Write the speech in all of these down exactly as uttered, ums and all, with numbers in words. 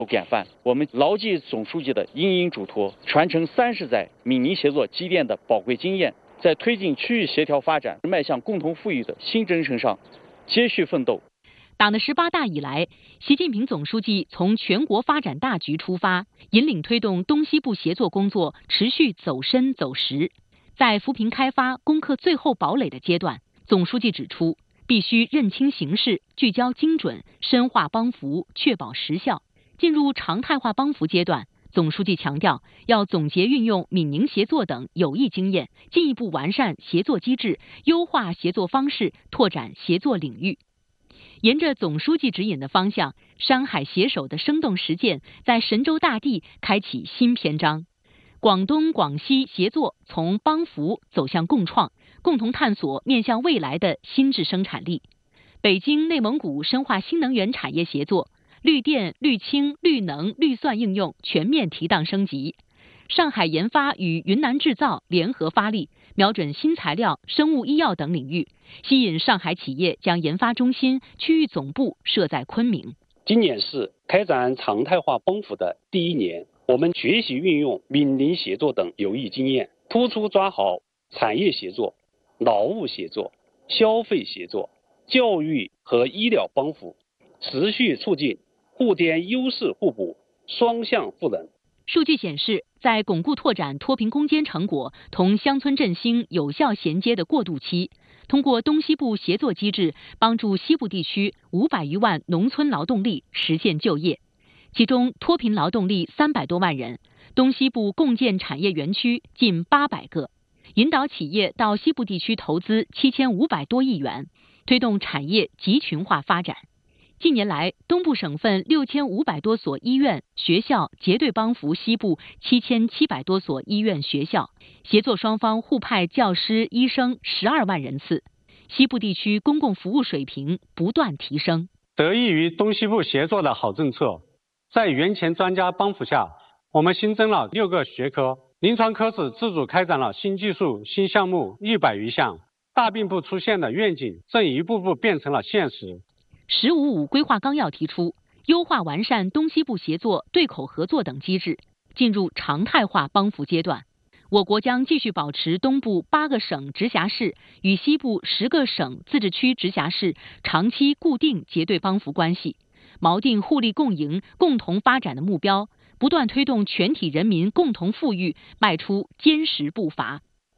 典范。我们牢记总书记的殷殷嘱托，传承三十载闽宁协作积淀的宝贵经验，在推进区域协调发展、迈向共同富裕的新征程上接续奋斗。 党的十八大以来，习近平总书记从全国发展大局出发，引领推动东西部协作工作持续走深走实。在扶贫开发攻克最后堡垒的阶段，总书记指出，必须认清形势，聚焦精准，深化帮扶，确保实效。进入常态化帮扶阶段，总书记强调，要总结运用闽宁协作等有益经验，进一步完善协作机制，优化协作方式，拓展协作领域。沿着总书记指引的方向，山海携手的生动实践在神州大地开启新篇章。广东、广西协作从帮扶走向共创，共同探索面向未来的新质生产力。北京、内蒙古深化新能源产业协作，绿电、绿氢、绿能、绿算应用全面提档升级。上海研发与云南制造联合发力，瞄准新材料、生物医药等领域，吸引上海企业将研发中心、区域总部设在昆明。 今年是开展常态化帮扶的第一年，我们学习运用闽宁协作等有益经验，突出抓好产业协作、劳务协作、消费协作、教育和医疗帮扶，持续促进互添优势互补、双向赋能。 数据显示，在巩固拓展脱贫攻坚成果同乡村振兴有效衔接的过渡期，通过东西部协作机制，帮助西部地区五百余万农村劳动力实现就业，其中脱贫劳动力三百多万人，东西部共建产业园区近八百个，引导企业到西部地区投资七千五百多亿元，推动产业集群化发展。近年来，东部省份六千五百多所医院、学校结对帮扶西部七千七百多所医院、学校，协作双方互派教师、医生十二万人次，西部地区公共服务水平不断提升。 得益于东西部协作的好政策，在院前专家帮扶下，我们新增了六个学科，临床科室自主开展了新技术、新项目一百余项，大并不出现的愿景正一步步变成了现实。 十五五规划纲要提出，优化完善东西部协作、对口合作等机制，进入常态化帮扶阶段。我国将继续保持东部八个省直辖市与西部十个省自治区直辖市长期固定结对帮扶关系，锚定互利共赢、共同发展的目标，不断推动全体人民共同富裕迈出坚实步伐。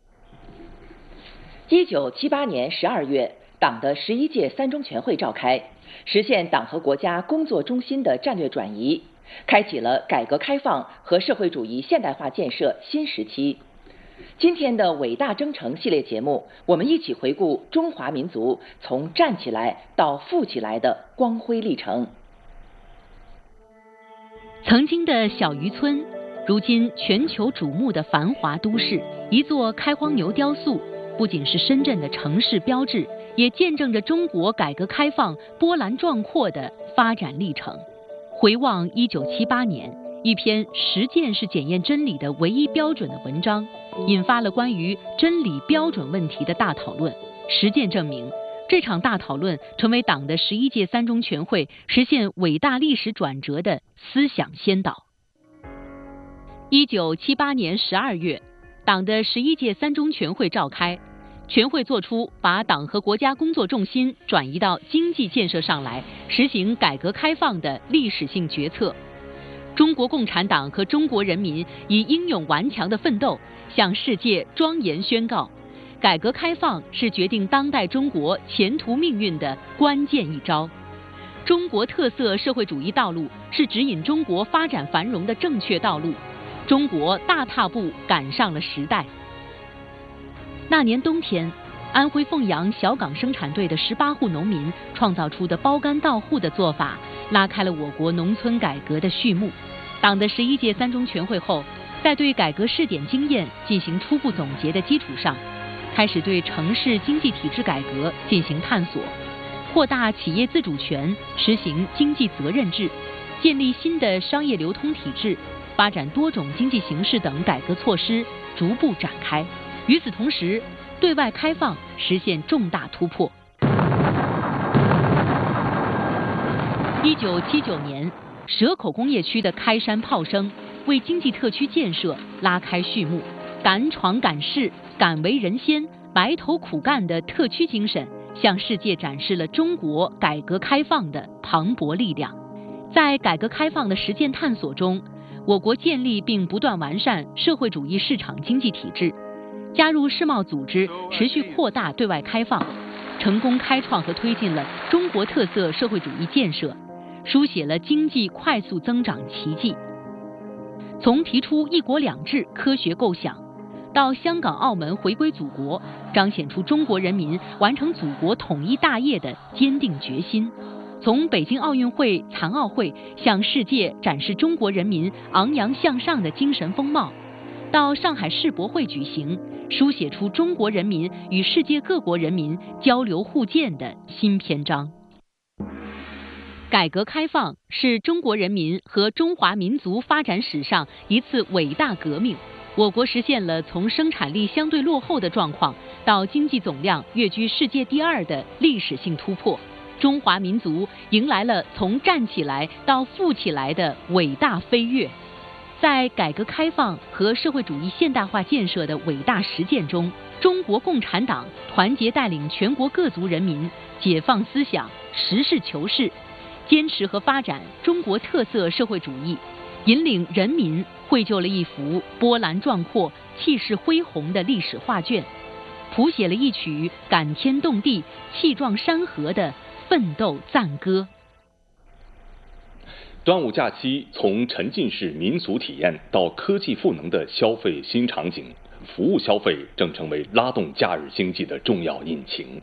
一九七八年十二月，党的十一届三中全会召开，实现党和国家工作中心的战略转移，开启了改革开放和社会主义现代化建设新时期。今天的伟大征程系列节目，我们一起回顾中华民族从站起来到富起来的光辉历程。 曾经的小渔村，如今全球瞩目的繁华都市，一座开荒牛雕塑，不仅是深圳的城市标志，也见证着中国改革开放波澜壮阔的发展历程。回望一九七八年，一篇实践是检验真理的唯一标准的文章，引发了关于真理标准问题的大讨论。实践证明，这场大讨论成为党的十一届三中全会实现伟大历史转折的思想先导。一九七八年十二月，党的十一届三中全会召开，全会作出把党和国家工作重心转移到经济建设上来，实行改革开放的历史性决策。中国共产党和中国人民以英勇顽强的奋斗，向世界庄严宣告，改革开放是决定当代中国前途命运的关键一招。中国特色社会主义道路是指引中国发展繁荣的正确道路。中国大踏步赶上了时代。那年冬天，安徽凤阳小岗生产队的十八户农民创造出的包干到户的做法，拉开了我国农村改革的序幕。党的十一届三中全会后，在对改革试点经验进行初步总结的基础上，开始对城市经济体制改革进行探索，扩大企业自主权，实行经济责任制，建立新的商业流通体制，发展多种经济形势等改革措施逐步展开。与此同时，对外开放实现重大突破。一九七九年， 蛇口工业区的开山炮声，为经济特区建设拉开序幕。敢闯敢试、敢为人先、埋头苦干的特区精神，向世界展示了中国改革开放的磅礴力量。在改革开放的实践探索中，我国建立并不断完善社会主义市场经济体制，加入世贸组织，持续扩大对外开放，成功开创和推进了中国特色社会主义建设，书写了经济快速增长奇迹。从提出一国两制科学构想，到香港澳门回归祖国，彰显出中国人民完成祖国统一大业的坚定决心。从北京奥运会、残奥会向世界展示中国人民昂扬向上的精神风貌，到上海世博会举行，书写出中国人民与世界各国人民交流互鉴的新篇章。改革开放是中国人民和中华民族发展史上一次伟大革命。我国实现了从生产力相对落后的状况到经济总量跃居世界第二的历史性突破，中华民族迎来了从站起来到富起来的伟大飞跃。在改革开放和社会主义现代化建设的伟大实践中，中国共产党团结带领全国各族人民解放思想、实事求是，坚持和发展中国特色社会主义，引领人民绘就了一幅波澜壮阔、气势恢宏的历史画卷，谱写了一曲感天动地、气壮山河的奋斗赞歌。 端午假期从沉浸式民俗体验到科技赋能的消费新场景，服务消费正成为拉动假日经济的重要引擎。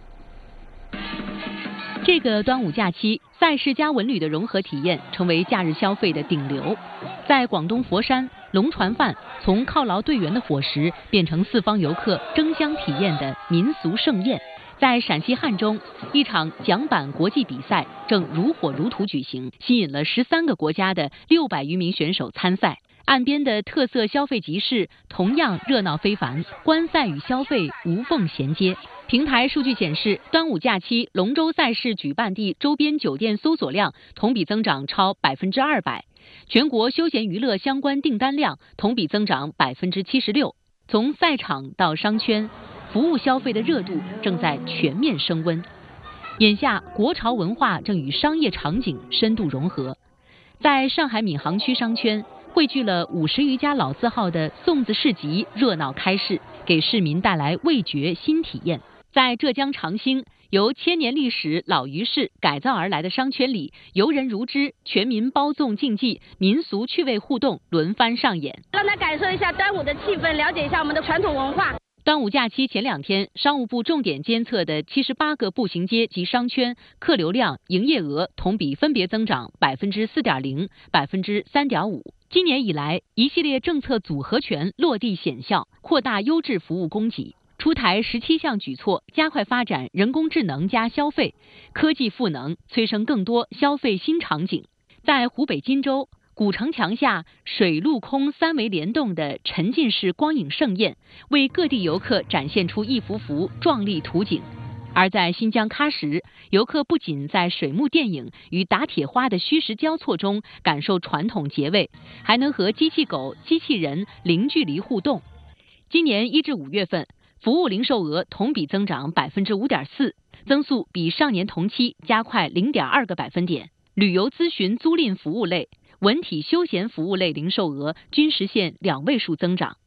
这个端午假期，赛事加文旅的融合体验成为假日消费的顶流。在广东佛山，龙船饭从犒劳队员的伙食变成四方游客争相体验的民俗盛宴。在陕西汉中，一场桨板国际比赛正如火如荼举行，吸引了十三个国家的六百余名选手参赛。岸边的特色消费集市同样热闹非凡，观赛与消费无缝衔接。平台数据显示，端午假期龙舟赛事举办地周边酒店搜索量同比增长超百分之二百，全国休闲娱乐相关订单量同比增长百分之七十六。从赛场到商圈，服务消费的热度正在全面升温。眼下，国潮文化正与商业场景深度融合。在上海闵行区商圈，汇聚了五十余家老字号的粽子市集热闹开市，给市民带来味觉新体验。在浙江长兴，由千年历史老鱼市改造而来的商圈里，游人如织，全民包粽竞技、民俗趣味互动轮番上演， 让他感受一下端午的气氛，了解一下我们的传统文化。 端午假期前两天，商务部重点监测的七十八个步行街及商圈客流量、营业额同比分别增长百分之四点零、百分之三点五。今年以来，一系列政策组合拳落地显效，扩大优质服务供给。出台十七项举措，加快发展人工智能加消费，科技赋能，催生更多消费新场景。在湖北荆州，古城墙下水陆空三维联动的沉浸式光影盛宴，为各地游客展现出一幅幅壮丽图景。而在新疆喀什，游客不仅在水幕电影与打铁花的虚实交错中感受传统节味，还能和机器狗、机器人零距离互动。今年一至五月份，服务零售额同比增长百分之五点四，增速比上年同期加快零点二个百分点。旅游咨询租赁服务类、文体休闲服务类零售额均实现两位数增长。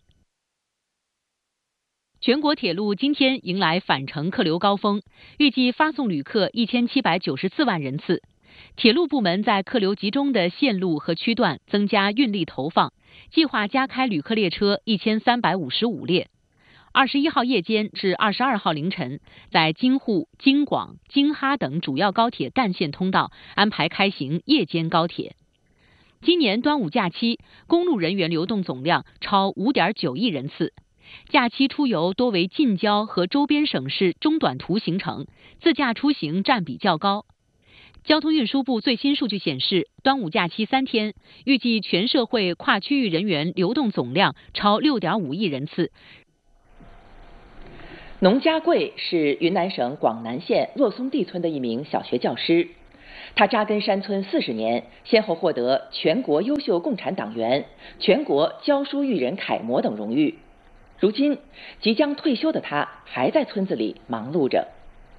全国铁路今天迎来返程客流高峰，预计发送旅客一千七百九十四万人次。铁路部门在客流集中的线路和区段增加运力投放，计划加开旅客列车一千三百五十五列。二十一号夜间至二十二号凌晨，在京沪、京广、京哈等主要高铁干线通道安排开行夜间高铁。今年端午假期，公路人员流动总量超 五点九亿人次。假期出游多为近郊和周边省市中短途行程，自驾出行占比较高。交通运输部最新数据显示，端午假期三天，预计全社会跨区域人员流动总量超 六点五亿人次。 农家贵是云南省广南县若松地村的一名小学教师。 他扎根山村四十年，先后获得全国优秀共产党员、全国教书育人楷模等荣誉。如今即将退休的他，还在村子里忙碌着。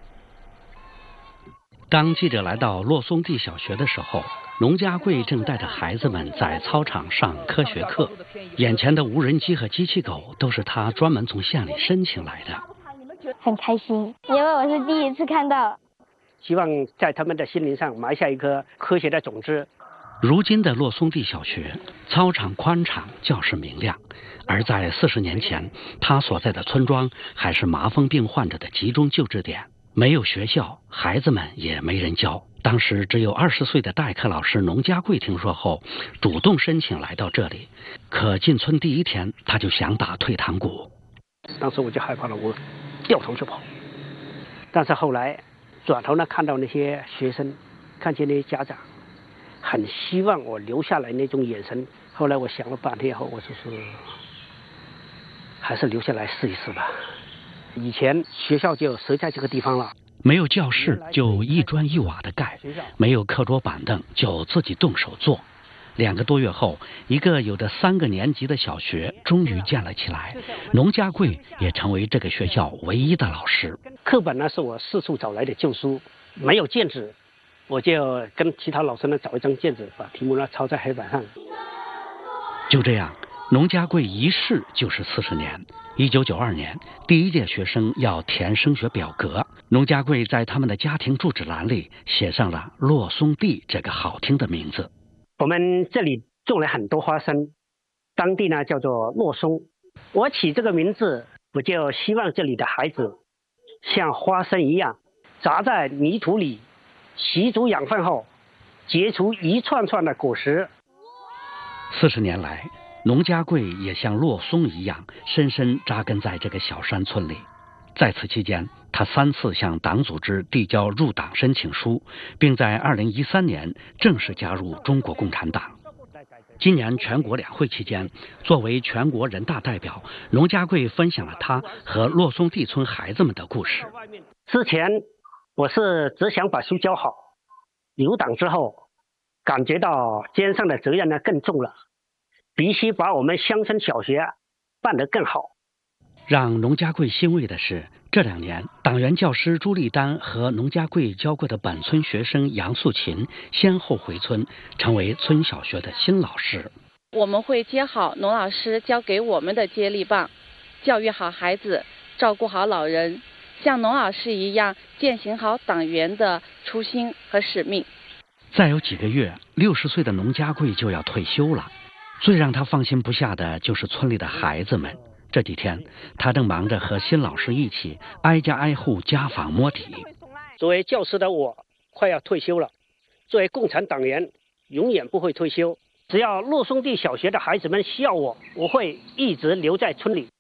当记者来到洛松地小学的时候，农家贵正带着孩子们在操场上科学课。眼前的无人机和机器狗都是他专门从县里申请来的。 很开心，因为我是第一次看到。 希望在他们的心灵上埋下一颗科学的种子。 如今的洛松地小学，操场宽敞，教室明亮。而在四十年前，他所在的村庄还是麻风病患者的集中救治点，没有学校，孩子们也没人教。当时只有二十岁的代课老师农家贵听说后，主动申请来到这里。可进村第一天，他就想打退堂鼓。 当时我就害怕了，我掉头就跑。但是后来转头呢，看到那些学生，看见那些家长，很希望我留下来那种眼神。后来我想了半天后，我就是还是留下来试一试吧。以前学校就设在这个地方了， 没有教室就一砖一瓦的盖，没有课桌板凳就自己动手做。两个多月后，一个有着三个年级的小学终于建了起来，农家贵也成为这个学校唯一的老师。 课本呢是我四处找来的旧书，没有卷子，我就跟其他老师呢找一张卷子，把题目呢抄在黑板上。 就这样，农家贵一试就是四十年。一九九二年，第一届学生要填升学表格，农家贵在他们的家庭住址栏里写上了洛松地这个好听的名字。 我们这里种了很多花生，当地呢叫做洛松。我起这个名字，我就希望这里的孩子像花生一样，扎在泥土里，吸足养分后，结出一串串的果实。 四十年来，农家贵也像洛松一样，深深扎根在这个小山村里。在此期间，他三次向党组织递交入党申请书，并在二零一三年正式加入中国共产党。今年全国两会期间，作为全国人大代表，农家贵分享了他和洛松地村孩子们的故事。 之前我是只想把书教好，入党之后，感觉到肩上的责任呢更重了，必须把我们乡村小学办得更好。 让农家贵欣慰的是，这两年党员教师朱丽丹和农家贵教过的本村学生杨素琴先后回村，成为村小学的新老师。 我们会接好农老师教给我们的接力棒，教育好孩子，照顾好老人，像农老师一样践行好党员的初心和使命。 再有几个月，六十岁的农家贵就要退休了。最让他放心不下的就是村里的孩子们。这几天，他正忙着和新老师一起挨家挨户家访摸底。 作为教师的我，快要退休了；作为共产党员，永远不会退休。只要洛松地小学的孩子们需要我，我会一直留在村里。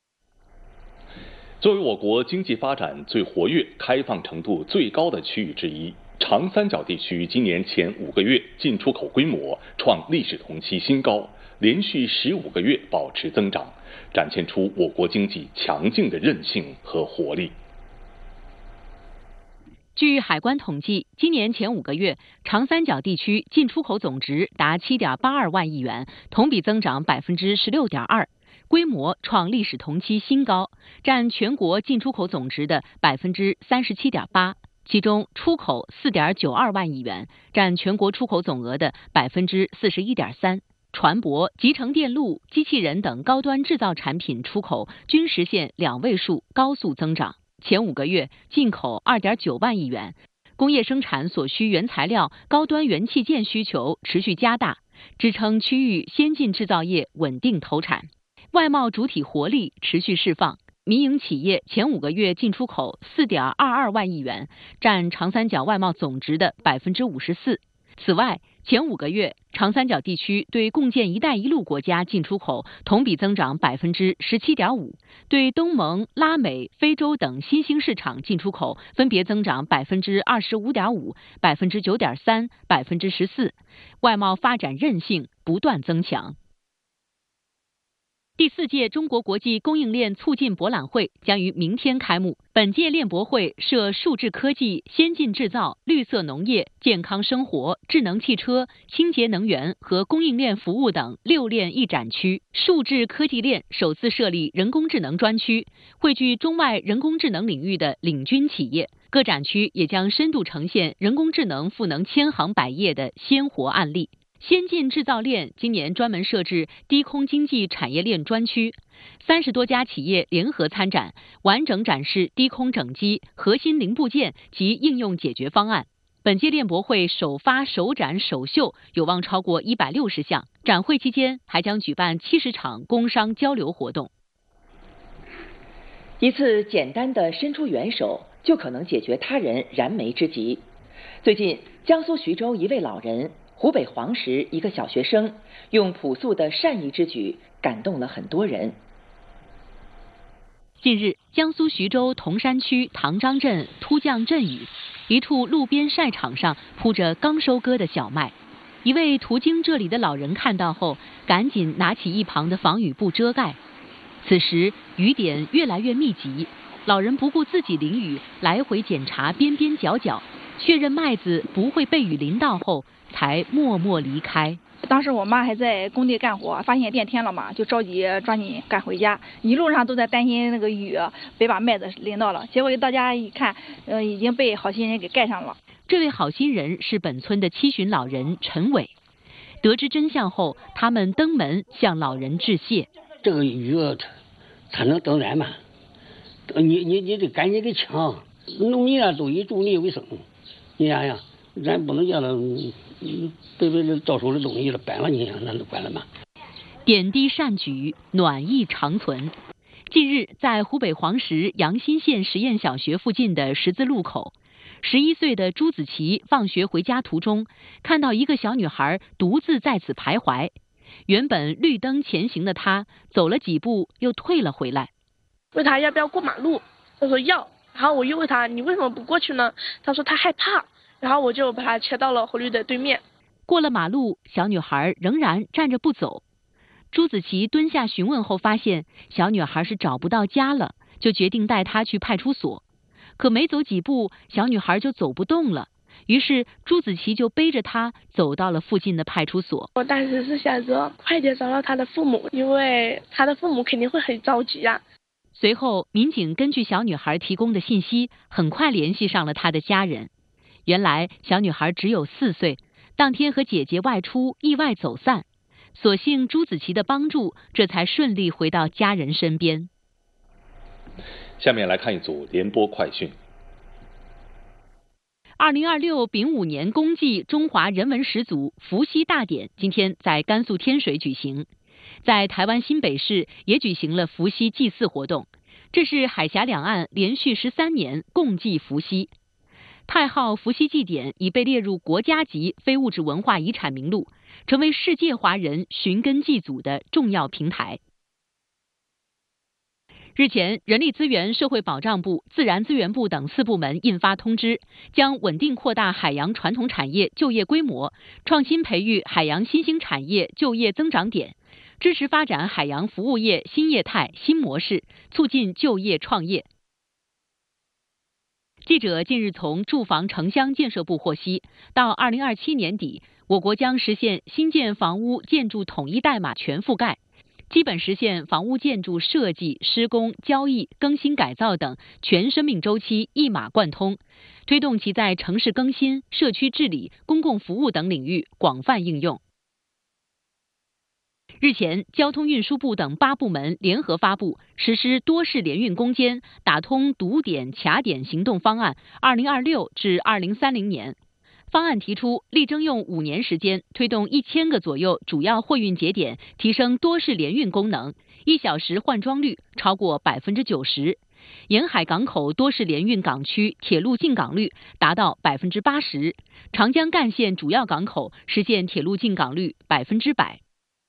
作为我国经济发展最活跃、开放程度最高的区域之一，长三角地区今年前五个月进出口规模创历史同期新高，连续十五个月保持增长，展现出我国经济强劲的韧性和活力。 据海关统计，今年前五个月，长三角地区进出口总值达七点八二万亿元，同比增长百分之十六点二，规模创历史同期新高，占全国进出口总值的百分之三十七点八。其中，出口四点九二万亿元，占全国出口总额的百分之四十一点三。船舶、集成电路、机器人等高端制造产品出口均实现两位数高速增长。前五个月进口二点九万亿元，工业生产所需原材料、高端元器件需求持续加大，支撑区域先进制造业稳定投产。外贸主体活力持续释放，民营企业前五个月进出口四点二二万亿元，占长三角外贸总值的百分之五十四。此外，前五个月，长三角地区对共建“一带一路”国家进出口同比增长百分之十七点五，对东盟、拉美、非洲等新兴市场进出口分别增长百分之二十五点五、百分之九点三、百分之十四，外贸发展韧性不断增强。 第四届中国国际供应链促进博览会将于明天开幕。本届链博会设数字科技、先进制造、绿色农业、健康生活、智能汽车、清洁能源和供应链服务等六链一展区。数字科技链首次设立人工智能专区，汇聚中外人工智能领域的领军企业。各展区也将深度呈现人工智能赋能千行百业的鲜活案例。先进制造链今年专门设置低空经济产业链专区，三十多家企业联合参展，完整展示低空整机、核心零部件及应用解决方案。本届链博会首发、首展、首秀有望超过一百六十项，展会期间还将举办七十场工商交流活动。 一次简单的伸出援手，就可能解决他人燃眉之急。最近，江苏徐州一位老人，湖北黄石一个小学生，用朴素的善意之举感动了很多人。 近日，江苏徐州铜山区唐张镇突降阵雨，一处路边晒场上铺着刚收割的小麦。一位途经这里的老人看到后，赶紧拿起一旁的防雨布遮盖。此时雨点越来越密集，老人不顾自己淋雨，来回检查边边角角，确认麦子不会被雨淋到后，才默默离开。 当时我妈还在工地干活，发现变天了嘛，就着急抓紧赶回家，一路上都在担心那个雨别把麦子淋到了。结果一到家一看，呃，已经被好心人给盖上了。 这位好心人是本村的七旬老人陈伟。得知真相后，他们登门向老人致谢。 这个雨它能等人吗？你你你得赶紧给抢，农民啊都以种地为生，你想想，咱不能叫他被被到手的东西了搬了，你想那能管了吗？ 点滴善举，暖意长存。近日，在湖北黄石阳新县实验小学附近的十字路口，十一岁的朱子琪放学回家途中，看到一个小女孩独自在此徘徊。原本绿灯前行的她，走了几步又退了回来。 问他要不要过马路，他说要，然后我又问他你为什么不过去呢？他说他害怕，然后我就把他牵到了红绿灯对面。 过了马路，小女孩仍然站着不走。朱子琪蹲下询问后发现小女孩是找不到家了，就决定带她去派出所。可没走几步，小女孩就走不动了。于是朱子琪就背着她走到了附近的派出所。 我当时是想着快点找到她的父母，因为她的父母肯定会很着急啊。 随后，民警根据小女孩提供的信息，很快联系上了她的家人。原来，小女孩只有四岁，当天和姐姐外出，意外走散。所幸朱子琪的帮助，这才顺利回到家人身边。 下面来看一组联播快讯。 二零二六丙午年公祭中华人文始祖伏羲大典今天在甘肃天水举行，在台湾新北市也举行了伏羲祭祀活动。这是海峡两岸连续十三年共祭伏羲。太昊伏羲祭典已被列入国家级非物质文化遗产名录，成为世界华人寻根祭祖的重要平台。日前，人力资源社会保障部、自然资源部等四部门印发通知，将稳定扩大海洋传统产业就业规模，创新培育海洋新兴产业就业增长点，支持发展海洋服务业新业态新模式，促进就业创业。记者近日从住房城乡建设部获悉，到二零二七年底，我国将实现新建房屋建筑统一代码全覆盖，基本实现房屋建筑设计、施工、交易、更新改造等全生命周期一码贯通，推动其在城市更新、社区治理、公共服务等领域广泛应用。日前，交通运输部等八部门联合发布实施多式联运攻坚、打通堵点卡点行动方案二零二六至二零三零年。方案提出，力争用五年时间，推动一千个左右主要货运节点提升多式联运功能，一小时换装率超过百分之九十，沿海港口多式联运港区铁路进港率达到百分之八十，长江干线主要港口实现铁路进港率百分之百。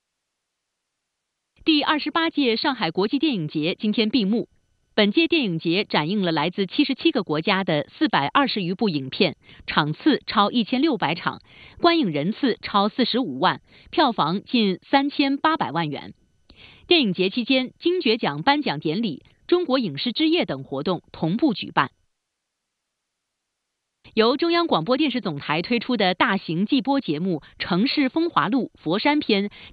第二十八届上海国际电影节今天闭幕。本届电影节展映了来自七十七个国家的四百二十余部影片，场次超一千六百场，观影人次超四十五万，票房近三千八百万元。 电影节期间，金爵奖颁奖典礼、中国影视之夜等活动同步举办。由中央广播电视总台推出的大型季播节目《城市风华录·佛山篇》